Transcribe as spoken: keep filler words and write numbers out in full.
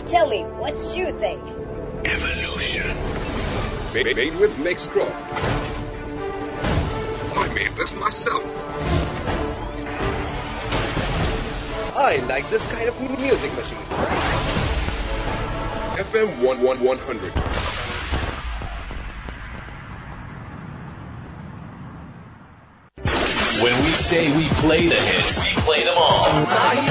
Tell me, what you think? Evolution. Made, made with Mixcraft. I made this myself. I like this kind of music machine. F M one one one hundred. When we say we play the hits, we play them all.